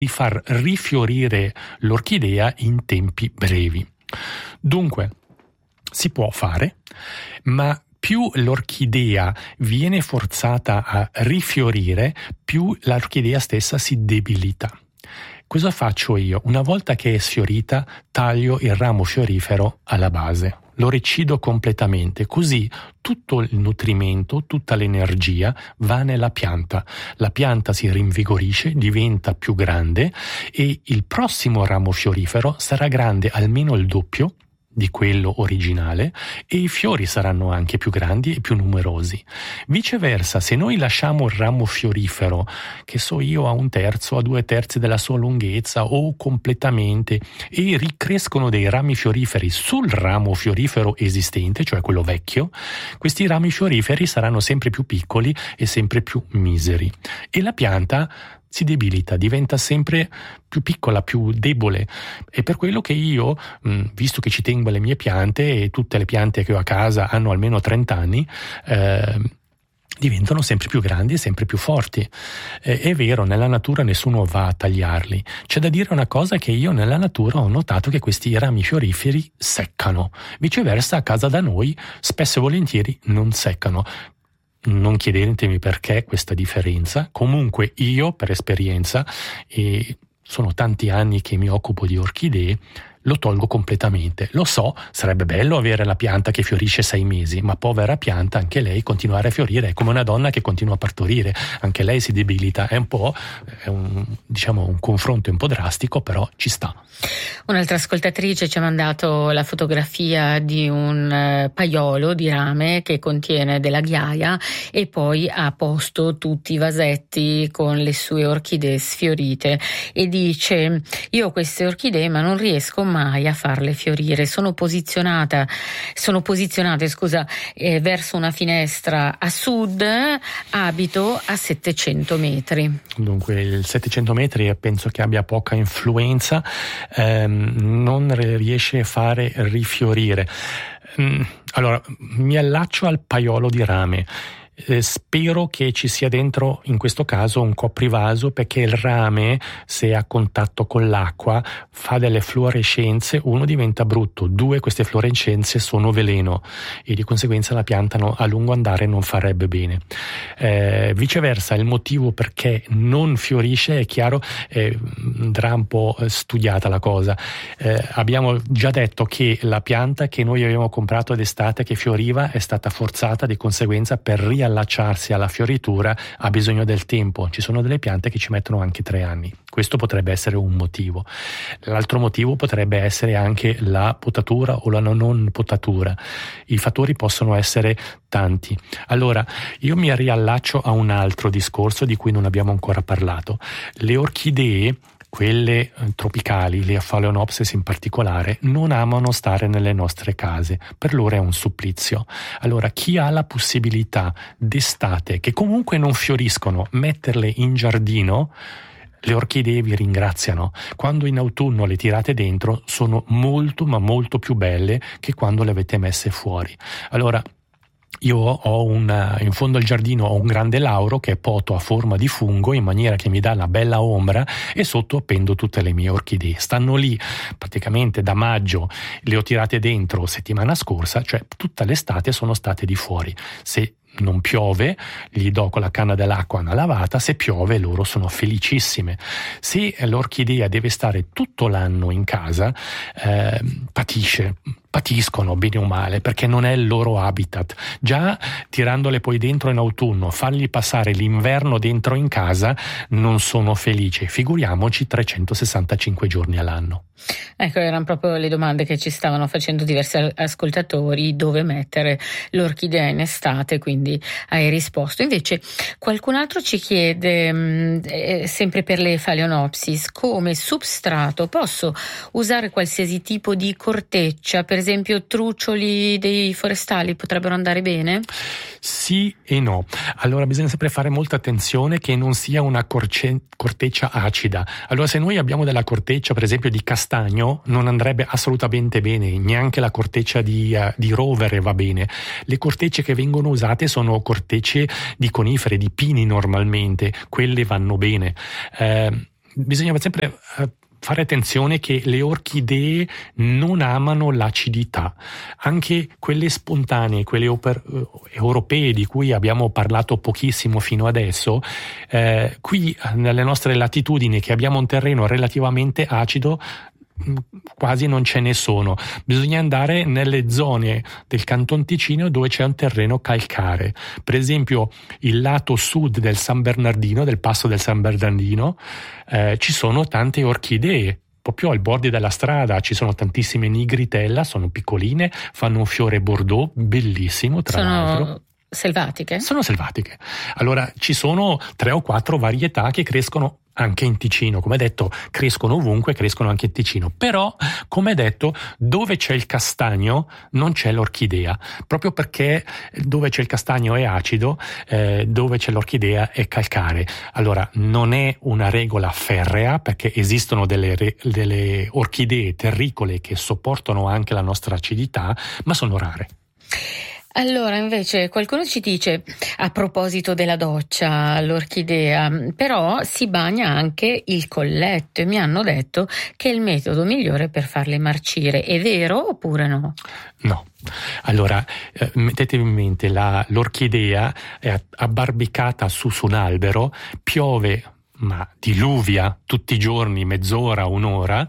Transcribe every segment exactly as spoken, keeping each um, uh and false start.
di far rifiorire l'orchidea in tempi brevi. Dunque, si può fare, ma più l'orchidea viene forzata a rifiorire, più l'orchidea stessa si debilita. Cosa faccio io? Una volta che è sfiorita, taglio il ramo fiorifero alla base. Lo recido completamente, così tutto il nutrimento, tutta l'energia va nella pianta. La pianta si rinvigorisce, diventa più grande e il prossimo ramo fiorifero sarà grande almeno il doppio di quello originale e i fiori saranno anche più grandi e più numerosi. Viceversa, se noi lasciamo il ramo fiorifero, che so io, a un terzo, a due terzi della sua lunghezza o completamente, e ricrescono dei rami fioriferi sul ramo fiorifero esistente, cioè quello vecchio, questi rami fioriferi saranno sempre più piccoli e sempre più miseri e la pianta si debilita, diventa sempre più piccola, più debole. È per quello che io, visto che ci tengo alle mie piante e tutte le piante che ho a casa hanno almeno trenta anni, eh, diventano sempre più grandi e sempre più forti. Eh, è vero, nella natura nessuno va a tagliarli. C'è da dire una cosa, che io nella natura ho notato che questi rami fioriferi seccano. Viceversa, a casa da noi spesso e volentieri non seccano. Non chiedetemi perché questa differenza, comunque io per esperienza, e sono tanti anni che mi occupo di orchidee, lo tolgo completamente. Lo so, sarebbe bello avere la pianta che fiorisce sei mesi, ma povera pianta, anche lei continuare a fiorire è come una donna che continua a partorire, anche lei si debilita. È un po', è un, diciamo, un confronto un po' drastico, però ci sta. Un'altra ascoltatrice ci ha mandato la fotografia di un paiolo di rame che contiene della ghiaia e poi ha posto tutti i vasetti con le sue orchidee sfiorite e dice: io ho queste orchidee ma non riesco mai a farle fiorire, sono posizionata sono posizionate scusa eh, verso una finestra a sud, abito a settecento metri. Dunque il settecento metri penso che abbia poca influenza, ehm, non riesce a fare rifiorire. Allora mi allaccio al paiolo di rame. Eh, spero che ci sia dentro in questo caso un coprivaso, perché il rame, se è a contatto con l'acqua, fa delle fluorescenze. Uno, diventa brutto, due, queste fluorescenze sono veleno e di conseguenza la pianta no, a lungo andare non farebbe bene. Eh, viceversa, il motivo perché non fiorisce è chiaro, eh, andrà un po' studiata la cosa. Eh, abbiamo già detto che la pianta che noi abbiamo comprato d'estate che fioriva è stata forzata, di conseguenza per riallacciarsi alla fioritura ha bisogno del tempo. Ci sono delle piante che ci mettono anche tre anni. Questo potrebbe essere un motivo. L'altro motivo potrebbe essere anche la potatura o la non potatura. I fattori possono essere tanti. Allora, io mi riallaccio a un altro discorso di cui non abbiamo ancora parlato. Le orchidee, quelle tropicali, le Phalaenopsis in particolare, non amano stare nelle nostre case, per loro è un supplizio. Allora chi ha la possibilità d'estate, che comunque non fioriscono, metterle in giardino, le orchidee vi ringraziano. Quando in autunno le tirate dentro sono molto ma molto più belle che quando le avete messe fuori. Allora io ho un, in fondo al giardino ho un grande lauro che è poto a forma di fungo, in maniera che mi dà una bella ombra, e sotto appendo tutte le mie orchidee. Stanno lì praticamente da maggio, le ho tirate dentro settimana scorsa, cioè tutta l'estate sono state di fuori. Se non piove, gli do con la canna dell'acqua una lavata, se piove loro sono felicissime. Se l'orchidea deve stare tutto l'anno in casa, eh, patisce, patiscono bene o male, perché non è il loro habitat. Già tirandole poi dentro in autunno, fargli passare l'inverno dentro in casa, non sono felici, figuriamoci trecentosessantacinque giorni all'anno. Ecco, erano proprio le domande che ci stavano facendo diversi ascoltatori: dove mettere l'orchidea in estate, quindi hai risposto. Invece qualcun altro ci chiede, eh, sempre per le Phalaenopsis, come substrato posso usare qualsiasi tipo di corteccia, per esempio trucioli dei forestali potrebbero andare bene? Sì e no. Allora bisogna sempre fare molta attenzione che non sia una corce- corteccia acida. Allora se noi abbiamo della corteccia per esempio di castagno, non andrebbe assolutamente bene, neanche la corteccia di, uh, di rovere va bene. Le cortecce che vengono usate sono cortecce di conifere, di pini normalmente, quelle vanno bene. Eh, bisogna sempre fare attenzione che le orchidee non amano l'acidità, anche quelle spontanee, quelle oper- europee di cui abbiamo parlato pochissimo fino adesso, eh, qui nelle nostre latitudini che abbiamo un terreno relativamente acido quasi non ce ne sono. Bisogna andare nelle zone del Canton Ticino dove c'è un terreno calcare, per esempio il lato sud del San Bernardino, del passo del San Bernardino, eh, ci sono tante orchidee. Proprio ai bordi della strada ci sono tantissime nigritella, sono piccoline, fanno un fiore bordeaux bellissimo, tra sono... l'altro. Selvatiche? Sono selvatiche. Allora ci sono tre o quattro varietà che crescono anche in Ticino, come detto, crescono ovunque, crescono anche in Ticino, però come detto dove c'è il castagno non c'è l'orchidea, proprio perché dove c'è il castagno è acido, eh, dove c'è l'orchidea è calcare. Allora non è una regola ferrea, perché esistono delle, re, delle orchidee terricole che sopportano anche la nostra acidità, ma sono rare. Allora, invece, qualcuno ci dice, a proposito della doccia, l'orchidea, però si bagna anche il colletto e mi hanno detto che è il metodo migliore per farle marcire. È vero oppure no? No. Allora, eh, mettetevi in mente, la, l'orchidea è abbarbicata su su un albero, piove, ma diluvia tutti i giorni, mezz'ora, un'ora,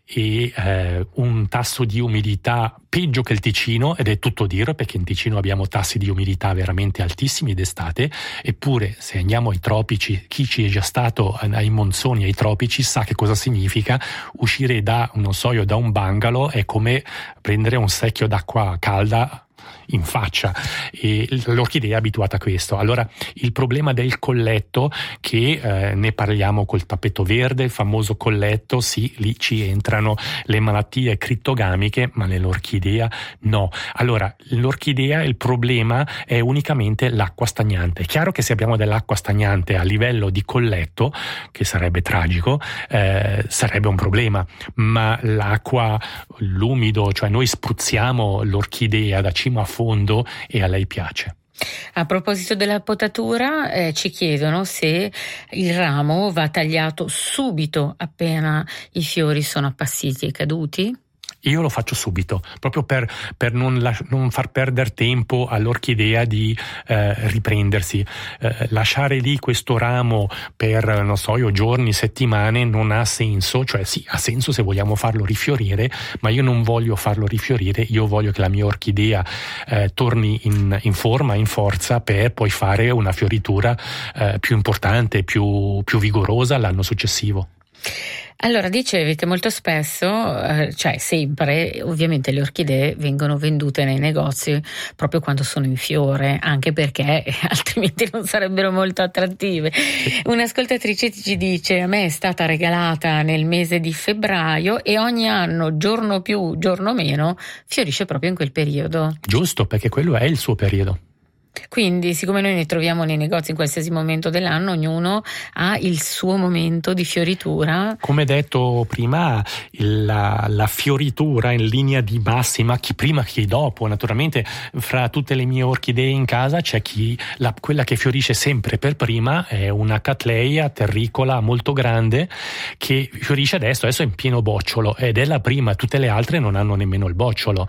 e eh, un tasso di umidità peggio che il Ticino, ed è tutto dire perché in Ticino abbiamo tassi di umidità veramente altissimi d'estate, eppure se andiamo ai tropici, chi ci è già stato ai monsoni, ai tropici, sa che cosa significa uscire da, non so io, da un bungalow è come prendere un secchio d'acqua calda in faccia, e l'orchidea è abituata a questo. Allora il problema del colletto, che eh, ne parliamo col tappeto verde, il famoso colletto, sì, lì ci entrano le malattie crittogamiche, ma nell'orchidea no. Allora l'orchidea, il problema è unicamente l'acqua stagnante. È chiaro che se abbiamo dell'acqua stagnante a livello di colletto, che sarebbe tragico, eh, sarebbe un problema, ma l'acqua, l'umido, cioè noi spruzziamo l'orchidea da cima a fondo e a lei piace. A proposito della potatura, eh, ci chiedono se il ramo va tagliato subito appena i fiori sono appassiti e caduti. Io lo faccio subito, proprio per, per non, la, non far perdere tempo all'orchidea di eh, riprendersi. Eh, lasciare lì questo ramo per, non so io, giorni, settimane non ha senso, cioè sì, ha senso se vogliamo farlo rifiorire, ma io non voglio farlo rifiorire, io voglio che la mia orchidea eh, torni in, in forma, in forza, per poi fare una fioritura eh, più importante, più, più vigorosa l'anno successivo. Allora, dicevi che molto spesso, eh, cioè sempre, ovviamente le orchidee vengono vendute nei negozi proprio quando sono in fiore, anche perché altrimenti non sarebbero molto attrattive. Un'ascoltatrice ci dice: a me è stata regalata nel mese di febbraio e ogni anno, giorno più, giorno meno, fiorisce proprio in quel periodo. Giusto, perché quello è il suo periodo. Quindi, siccome noi ne troviamo nei negozi in qualsiasi momento dell'anno, ognuno ha il suo momento di fioritura. Come detto prima, la, la fioritura in linea di massima, chi prima chi dopo. Naturalmente, fra tutte le mie orchidee in casa c'è chi, la, quella che fiorisce sempre per prima è una Cattleya terricola molto grande, che fiorisce adesso, adesso è in pieno bocciolo, ed è la prima. Tutte le altre non hanno nemmeno il bocciolo,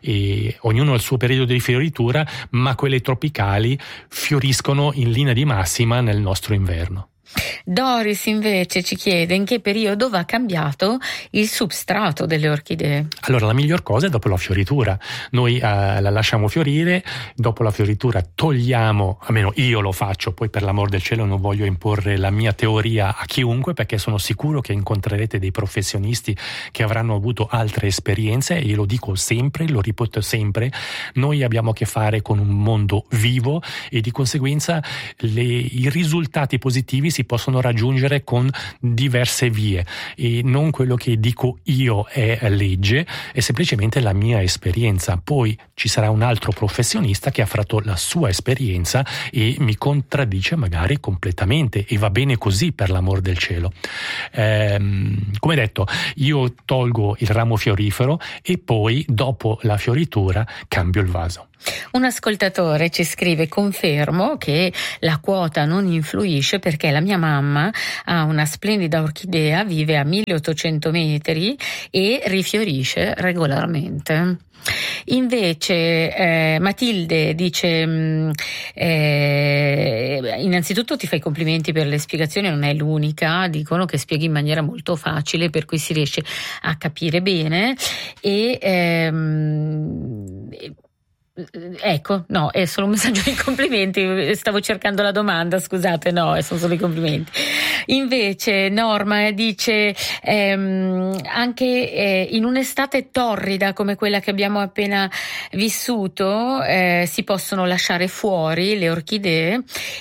e ognuno ha il suo periodo di fioritura, ma quelle tropicali fioriscono in linea di massima nel nostro inverno. Doris invece ci chiede in che periodo va cambiato il substrato delle orchidee. Allora, la miglior cosa è dopo la fioritura. Noi eh, la lasciamo fiorire, dopo la fioritura togliamo, almeno io lo faccio, poi per l'amor del cielo non voglio imporre la mia teoria a chiunque, perché sono sicuro che incontrerete dei professionisti che avranno avuto altre esperienze, e io lo dico sempre, lo ripeto sempre, noi abbiamo a che fare con un mondo vivo, e di conseguenza le, i risultati positivi si possono raggiungere con diverse vie, e non quello che dico io è legge, è semplicemente la mia esperienza. Poi ci sarà un altro professionista che ha fatto la sua esperienza e mi contraddice magari completamente, e va bene così, per l'amor del cielo. Ehm, come detto, io tolgo il ramo fiorifero e poi dopo la fioritura cambio il vaso. Un ascoltatore ci scrive: confermo che la quota non influisce perché la mia mamma ha una splendida orchidea, vive a milleottocento metri e rifiorisce regolarmente. Invece eh, Matilde dice mh, eh, innanzitutto ti fai complimenti per le spiegazioni, non è l'unica, dicono che spieghi in maniera molto facile per cui si riesce a capire bene e ehm, ecco, no, è solo un messaggio di complimenti, stavo cercando la domanda, scusate, no, sono solo i complimenti. Invece Norma dice ehm, anche eh, in un'estate torrida come quella che abbiamo appena vissuto eh, si possono lasciare fuori le orchidee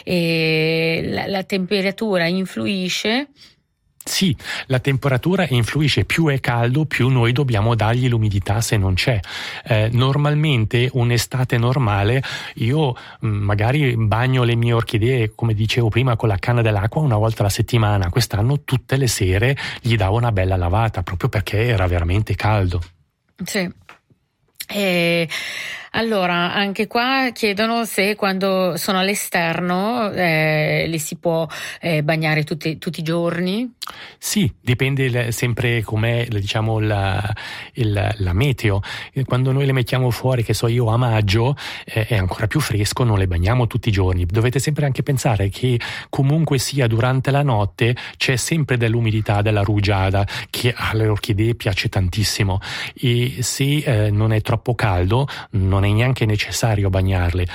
e la, la temperatura influisce. Sì, la temperatura influisce, più è caldo più noi dobbiamo dargli l'umidità se non c'è. Eh, normalmente un'estate normale io mh, magari bagno le mie orchidee, come dicevo prima, con la canna dell'acqua una volta alla settimana. Quest'anno tutte le sere gli davo una bella lavata proprio perché era veramente caldo. Sì. E allora anche qua chiedono se quando sono all'esterno eh, li si può eh, bagnare tutti, tutti i giorni. Sì, dipende sempre com'è, diciamo, la, il, la meteo. Quando noi le mettiamo fuori, che so io, a maggio, eh, è ancora più fresco, non le bagniamo tutti i giorni. Dovete sempre anche pensare che comunque sia durante la notte c'è sempre dell'umidità, della rugiada, che alle orchidee piace tantissimo, e se eh, non è troppo caldo non è neanche necessario bagnarle.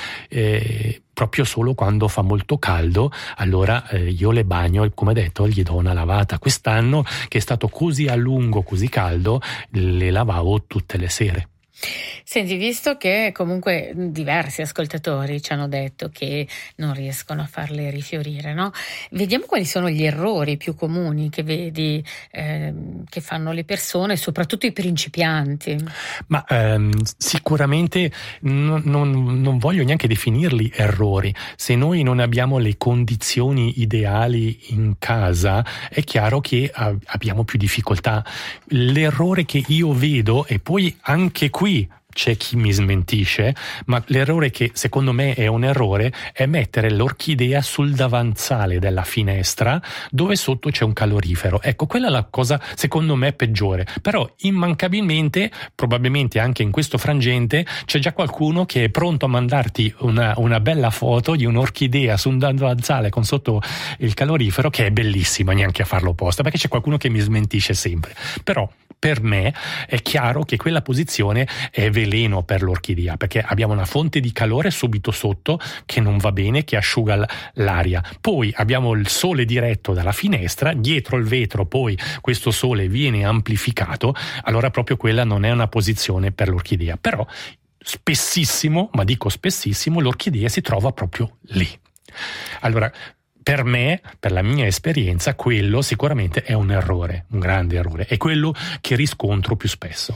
Eh, proprio solo quando fa molto caldo, allora eh, io le bagno e, come detto, gli do una lavata. Quest'anno, che è stato così a lungo, così caldo, le lavavo tutte le sere. Senti, visto che comunque diversi ascoltatori ci hanno detto che non riescono a farle rifiorire, no? Vediamo quali sono gli errori più comuni che vedi eh, che fanno le persone, soprattutto i principianti. Ma ehm, sicuramente non, non, non voglio neanche definirli errori. Se noi non abbiamo le condizioni ideali in casa, è chiaro che eh, abbiamo più difficoltà. L'errore che io vedo, e poi anche qui c'è chi mi smentisce, ma l'errore che secondo me è un errore è mettere l'orchidea sul davanzale della finestra dove sotto c'è un calorifero. Ecco, quella è la cosa secondo me peggiore. Però immancabilmente, probabilmente anche in questo frangente, c'è già qualcuno che è pronto a mandarti una, una bella foto di un'orchidea su un davanzale con sotto il calorifero, che è bellissima, neanche a farlo apposta, perché c'è qualcuno che mi smentisce sempre. Però per me è chiaro che quella posizione è veleno per l'orchidea, perché abbiamo una fonte di calore subito sotto che non va bene, che asciuga l'aria. Poi abbiamo il sole diretto dalla finestra, dietro il vetro poi questo sole viene amplificato, allora proprio quella non è una posizione per l'orchidea. Però spessissimo, ma dico spessissimo, l'orchidea si trova proprio lì. Allora, per me, per la mia esperienza, quello sicuramente è un errore, un grande errore, è quello che riscontro più spesso.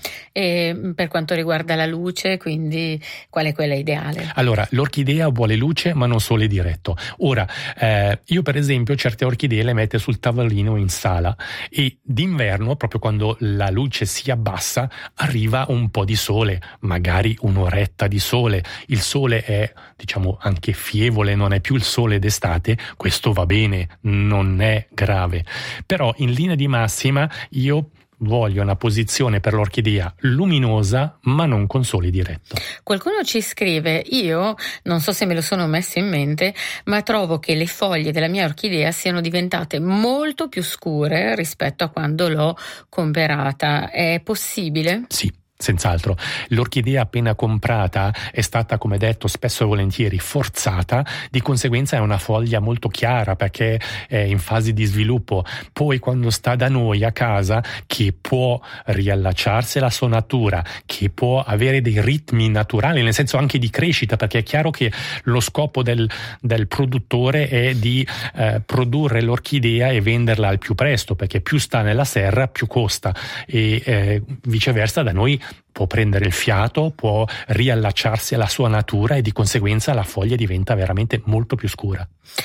E per quanto riguarda la luce, quindi qual è quella ideale? Allora, l'orchidea vuole luce ma non sole diretto. Ora, eh, io per esempio certe orchidee le metto sul tavolino in sala e d'inverno, proprio quando la luce si abbassa, arriva un po' di sole, magari un'oretta di sole. Il sole è, diciamo, anche fievole, non è più il sole d'estate, questo va bene, non è grave. Però in linea di massima io voglio una posizione per l'orchidea luminosa ma non con sole diretto. Qualcuno ci scrive: io non so se me lo sono messo in mente, ma trovo che le foglie della mia orchidea siano diventate molto più scure rispetto a quando l'ho comprata. È possibile? Sì, senz'altro. L'orchidea appena comprata è stata, come detto, spesso e volentieri forzata, di conseguenza è una foglia molto chiara perché è in fase di sviluppo. Poi quando sta da noi a casa, che può riallacciarsi alla sua natura, che può avere dei ritmi naturali, nel senso anche di crescita, perché è chiaro che lo scopo del, del produttore è di eh, produrre l'orchidea e venderla al più presto, perché più sta nella serra più costa, e eh, viceversa da noi può prendere il fiato, può riallacciarsi alla sua natura e di conseguenza la foglia diventa veramente molto più scura.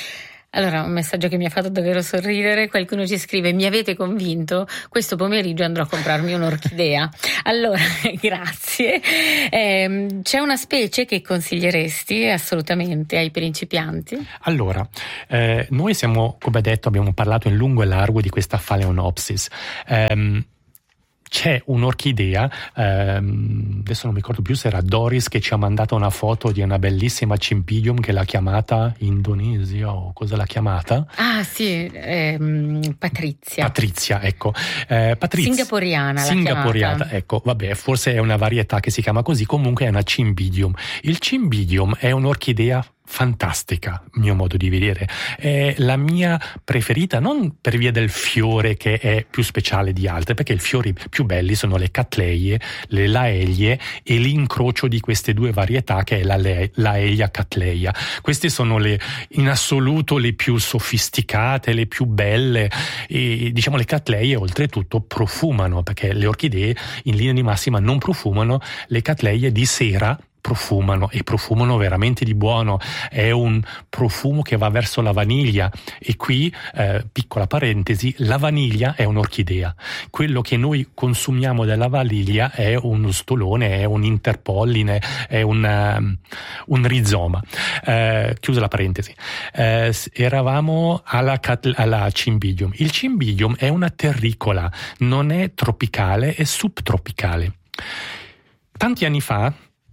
Allora, un messaggio che mi ha fatto davvero sorridere, qualcuno ci scrive: mi avete convinto, questo pomeriggio andrò a comprarmi un'orchidea. Allora, grazie. Eh, c'è una specie che consiglieresti assolutamente ai principianti? Allora, eh, noi siamo, come detto, abbiamo parlato in lungo e largo di questa Phalaenopsis. Um, C'è un'orchidea, ehm, adesso non mi ricordo più se era Doris che ci ha mandato una foto di una bellissima Cymbidium che l'ha chiamata Indonesia o cosa l'ha chiamata? Ah sì, ehm, Patrizia. Patrizia, ecco. Eh, Patrizia. Singaporiana. Singaporiana, ecco, vabbè, forse è una varietà che si chiama così, comunque è una Cymbidium. Il Cymbidium è un'orchidea fantastica, mio modo di vedere, è la mia preferita non per via del fiore che è più speciale di altre, perché i fiori più belli sono le Cattleie, le Laelie e l'incrocio di queste due varietà che è la Le- Laelia Cattleia. Queste sono le in assoluto le più sofisticate, le più belle, e diciamo le Cattleie oltretutto profumano, perché le orchidee in linea di massima non profumano, le Cattleie di sera profumano e profumano veramente di buono, è un profumo che va verso la vaniglia e qui, eh, piccola parentesi, la vaniglia è un'orchidea, quello che noi consumiamo della vaniglia è uno stolone, è un interpolline, è un, um, un rizoma. Eh, chiusa la parentesi, eh, eravamo alla, alla Cymbidium. Il Cymbidium è una terricola, non è tropicale, è subtropicale. Tanti anni fa,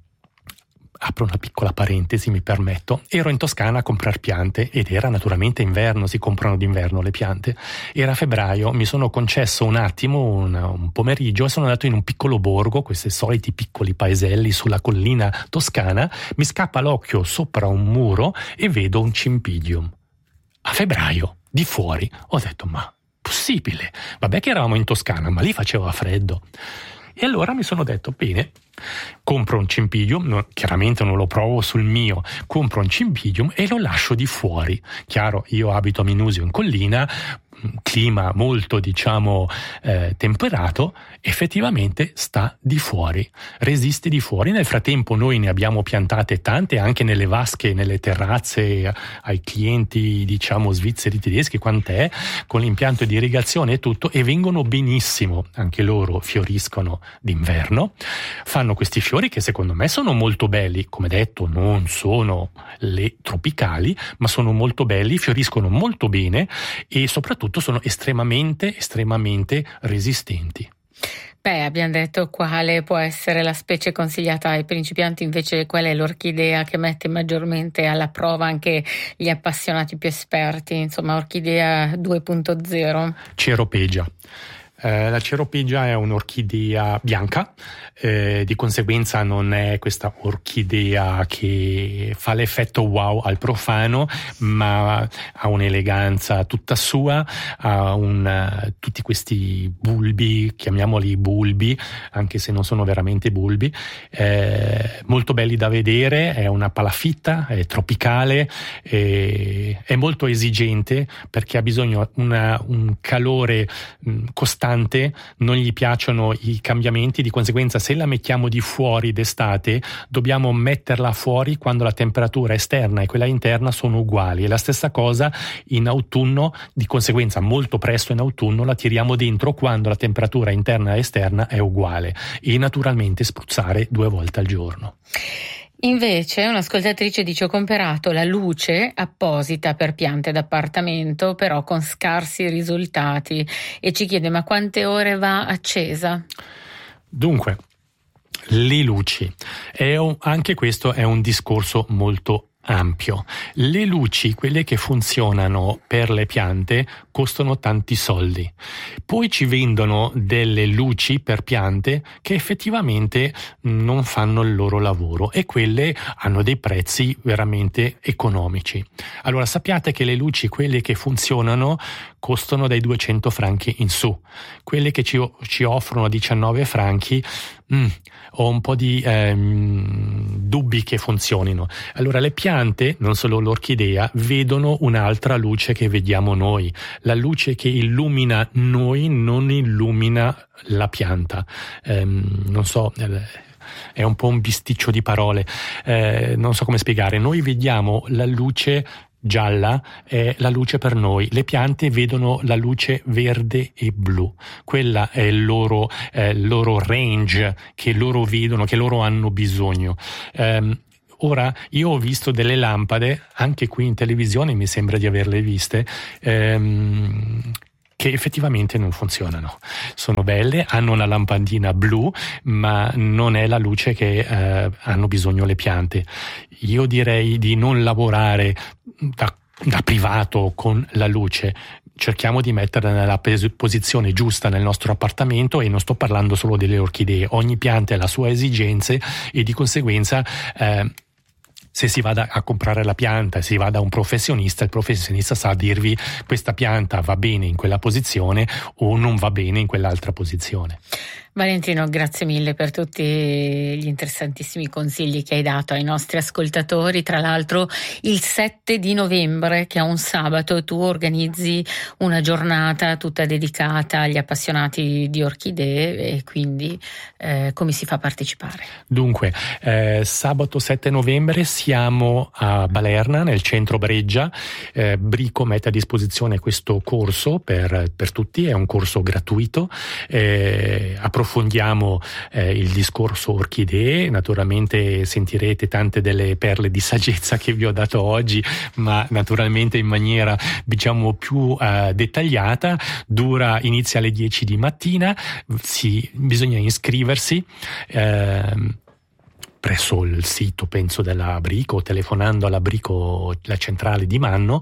apro una piccola parentesi, mi permetto, ero in Toscana a comprare piante ed era naturalmente inverno, si comprano d'inverno le piante, era febbraio, mi sono concesso un attimo, un, un pomeriggio e sono andato in un piccolo borgo, questi soliti piccoli paeselli sulla collina toscana, mi scappa l'occhio sopra un muro e vedo un Cymbidium. A febbraio, di fuori, ho detto ma possibile, vabbè che eravamo in Toscana, ma lì faceva freddo. E allora mi sono detto, bene, compro un Cymbidium, no, chiaramente non lo provo sul mio, compro un Cymbidium e lo lascio di fuori. Chiaro, io abito a Minusio in collina, clima molto diciamo eh, temperato, effettivamente sta di fuori, resiste di fuori. Nel frattempo noi ne abbiamo piantate tante anche nelle vasche, nelle terrazze ai clienti diciamo svizzeri, tedeschi, quant'è, con l'impianto di irrigazione e tutto, e vengono benissimo, anche loro fioriscono d'inverno, fanno questi fiori che secondo me sono molto belli, come detto non sono le tropicali ma sono molto belli, fioriscono molto bene e soprattutto sono estremamente, estremamente resistenti. Beh, abbiamo detto quale può essere la specie consigliata ai principianti, invece qual è l'orchidea che mette maggiormente alla prova anche gli appassionati più esperti, insomma orchidea due punto zero? Ceropegia. Eh, la ceropegia è un'orchidea bianca, eh, di conseguenza non è questa orchidea che fa l'effetto wow al profano, ma ha un'eleganza tutta sua, ha un, tutti questi bulbi, chiamiamoli bulbi, anche se non sono veramente bulbi, eh, molto belli da vedere, è una palafitta, è tropicale, è, è molto esigente perché ha bisogno di un calore mh, costante, non gli piacciono i cambiamenti, di conseguenza se la mettiamo di fuori d'estate dobbiamo metterla fuori quando la temperatura esterna e quella interna sono uguali, e la stessa cosa in autunno, di conseguenza molto presto in autunno la tiriamo dentro quando la temperatura interna e esterna è uguale, e naturalmente spruzzare due volte al giorno. Invece un'ascoltatrice dice: ho comprato la luce apposita per piante d'appartamento, però con scarsi risultati, e ci chiede ma quante ore va accesa? Dunque, le luci, è un, anche questo è un discorso molto ampio. Le luci, quelle che funzionano per le piante, costano tanti soldi. Poi ci vendono delle luci per piante che effettivamente non fanno il loro lavoro, e quelle hanno dei prezzi veramente economici. Allora sappiate che le luci, quelle che funzionano, costano dai duecento franchi in su. Quelle che ci, ci offrono diciannove franchi, mm, ho un po' di ehm, dubbi che funzionino. Allora le piante, non solo l'orchidea, vedono un'altra luce che vediamo noi. La luce che illumina noi non illumina la pianta. Ehm, non so... Eh, è un po' un bisticcio di parole, eh, non so come spiegare. Noi vediamo la luce gialla è la luce per noi. Le piante vedono la luce verde e blu, quella è il loro, eh, il loro range che loro vedono, che loro hanno bisogno. Um, Ora, io ho visto delle lampade, anche qui in televisione mi sembra di averle viste, ehm, che effettivamente non funzionano. Sono belle, hanno una lampadina blu, ma non è la luce che eh, hanno bisogno le piante. Io direi di non lavorare da, da privato con la luce. Cerchiamo di metterla nella posizione giusta nel nostro appartamento, e non sto parlando solo delle orchidee. Ogni pianta ha le sue esigenze e di conseguenza eh, se si va a comprare la pianta, si va da un professionista, il professionista sa dirvi questa pianta va bene in quella posizione o non va bene in quell'altra posizione. Valentino, grazie mille per tutti gli interessantissimi consigli che hai dato ai nostri ascoltatori. Tra l'altro il sette di novembre, che è un sabato, tu organizzi una giornata tutta dedicata agli appassionati di orchidee, e quindi eh, come si fa a partecipare? Dunque, eh, sabato sette novembre siamo a Balerna, nel centro Breggia. eh, Brico mette a disposizione questo corso per, per tutti, è un corso gratuito. eh, approfondiamo eh, il discorso orchidee, naturalmente sentirete tante delle perle di saggezza che vi ho dato oggi, ma naturalmente in maniera diciamo più eh, dettagliata. Dura, inizia alle dieci di mattina, si, bisogna iscriversi eh, presso il sito, penso, della Brico, telefonando alla Brico, la centrale di Manno.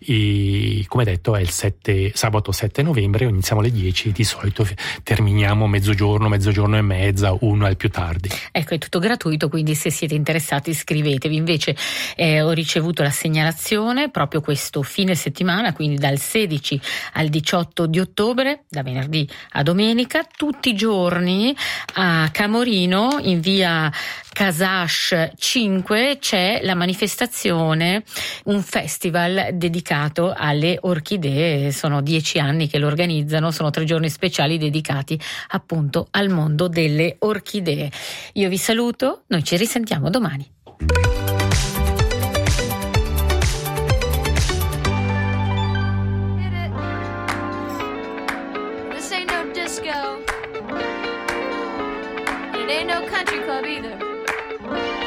E come detto è il sette, sabato sette novembre, iniziamo alle dieci, di solito terminiamo mezzogiorno, mezzogiorno e mezza, uno al più tardi. Ecco, è tutto gratuito, quindi se siete interessati iscrivetevi. Invece eh, ho ricevuto la segnalazione proprio questo fine settimana, quindi dal sedici al diciotto di ottobre, da venerdì a domenica, tutti i giorni a Camorino, in via Casash cinque, c'è la manifestazione, un festival dedicato alle orchidee. Sono dieci anni che lo organizzano, sono tre giorni speciali dedicati appunto al mondo delle orchidee. Io vi saluto, noi ci risentiamo domani. This ain't no disco. It ain't no country club either.